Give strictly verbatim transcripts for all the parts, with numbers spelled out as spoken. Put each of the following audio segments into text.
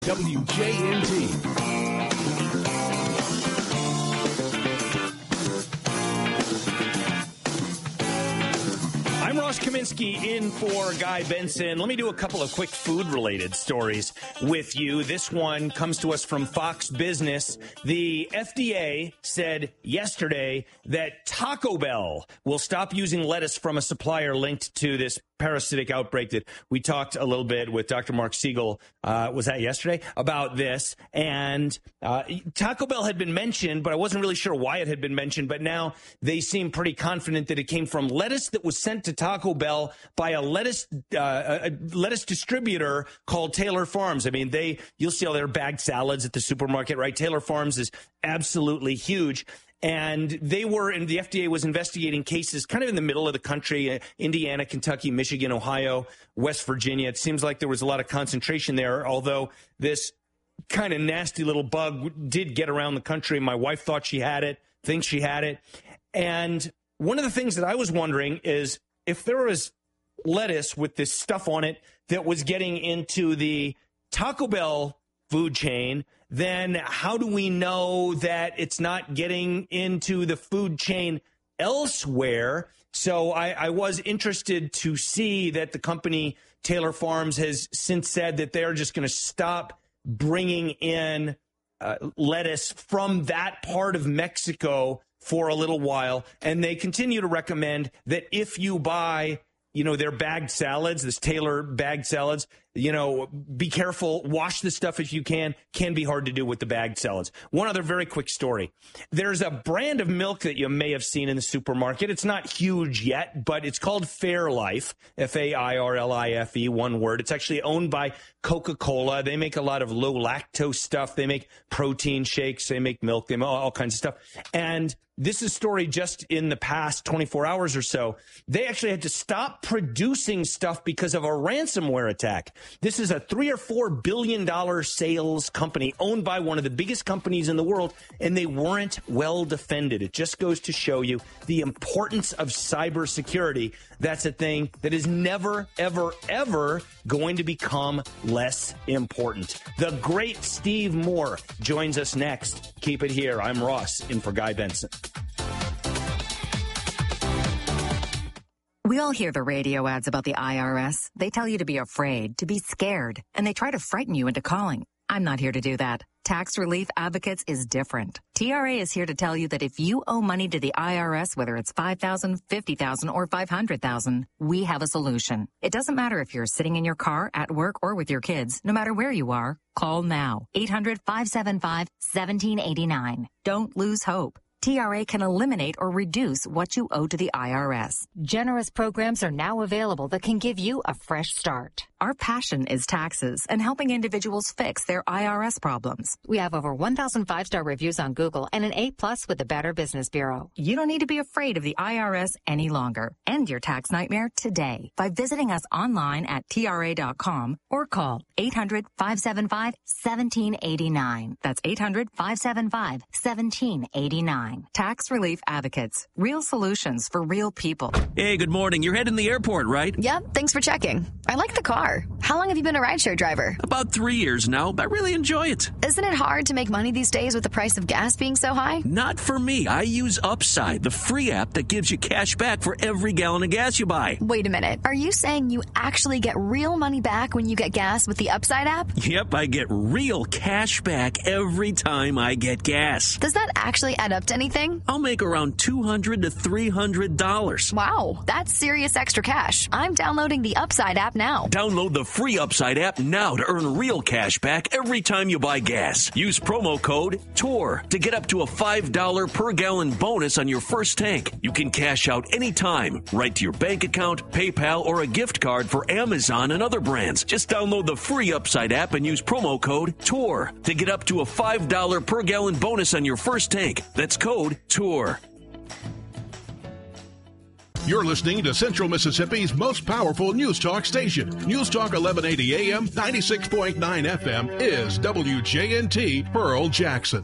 W J N T. I'm Ross Kaminsky in for Guy Benson. Let me do a couple of quick food-related stories with you. This one comes to us from Fox Business. The F D A said yesterday that Taco Bell will stop using lettuce from a supplier linked to this parasitic outbreak that we talked a little bit with Doctor Mark Siegel, uh, was that yesterday, about this. And uh, Taco Bell had been mentioned, but I wasn't really sure why it had been mentioned. But now they seem pretty confident that it came from lettuce that was sent to Taco Bell by a lettuce uh, a lettuce distributor called Taylor Farms. I mean, they you'll see all their bagged salads at the supermarket, right? Taylor Farms is absolutely huge. And they were, and the F D A was investigating cases kind of in the middle of the country, uh, Indiana, Kentucky, Michigan, Ohio, West Virginia. It seems like there was a lot of concentration there, although this kind of nasty little bug did get around the country. My wife thought she had it, thinks she had it. And one of the things that I was wondering is if there was lettuce with this stuff on it that was getting into the Taco Bell food chain, then how do we know that it's not getting into the food chain elsewhere? So I, I was interested to see that the company Taylor Farms has since said that they're just going to stop bringing in uh, lettuce from that part of Mexico for a little while. And they continue to recommend that if you buy, you know, their bagged salads, this Taylor bagged salads, you know, be careful. Wash the stuff if you can. Can be hard to do with the bagged salads. One other very quick story. There's a brand of milk that you may have seen in the supermarket. It's not huge yet, but it's called Fairlife, F A I R L I F E, one word. It's actually owned by Coca-Cola. They make a lot of low lactose stuff. They make protein shakes. They make milk. They make all kinds of stuff. And this is a story just in the past twenty-four hours or so. They actually had to stop producing stuff because of a ransomware attack. This is a three or four billion dollar sales company owned by one of the biggest companies in the world, and they weren't well defended. It just goes to show you the importance of cybersecurity. That's a thing that is never, ever, ever going to become less important. The great Steve Moore joins us next. Keep it here. I'm Ross in for Guy Benson. We all hear the radio ads about the I R S. They tell you to be afraid, to be scared, and they try to frighten you into calling. I'm not here to do that. Tax Relief Advocates is different. T R A is here to tell you that if you owe money to the I R S, whether it's five thousand dollars, fifty thousand dollars, or five hundred thousand dollars, we have a solution. It doesn't matter if you're sitting in your car, at work, or with your kids. No matter where you are, call now. eight hundred, five seven five, one seven eight nine. Don't lose hope. T R A can eliminate or reduce what you owe to the I R S. Generous programs are now available that can give you a fresh start. Our passion is taxes and helping individuals fix their I R S problems. We have over one thousand five-star reviews on Google and an A plus with the Better Business Bureau. You don't need to be afraid of the I R S any longer. End your tax nightmare today by visiting us online at T R A dot com or call eight hundred, five seven five, one seven eight nine. That's eight hundred, five seven five, one seven eight nine. Tax Relief Advocates. Real solutions for real people. Hey, good morning. You're heading the airport, right? Yep, thanks for checking. I like the car. How long have you been a rideshare driver? About three years now. I really enjoy it. Isn't it hard to make money these days with the price of gas being so high? Not for me. I use Upside, the free app that gives you cash back for every gallon of gas you buy. Wait a minute. Are you saying you actually get real money back when you get gas with the Upside app? Yep, I get real cash back every time I get gas. Does that actually add up to anything? I'll make around two hundred to three hundred dollars. Wow, that's serious extra cash. I'm downloading the Upside app now. Download the free Upside app now to earn real cash back every time you buy gas. Use promo code T O R to get up to a five dollars per gallon bonus on your first tank. You can cash out anytime, right to your bank account, PayPal, or a gift card for Amazon and other brands. Just download the free Upside app and use promo code T O R to get up to a five dollars per gallon bonus on your first tank. That's code T O R. You're listening to Central Mississippi's most powerful news talk station. News Talk eleven eighty A M, ninety-six point nine F M is W J N T Pearl Jackson.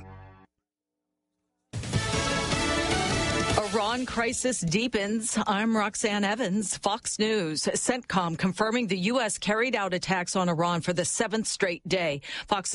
Iran crisis deepens. I'm Roxanne Evans, Fox News. CENTCOM confirming the U S carried out attacks on Iran for the seventh straight day. Fox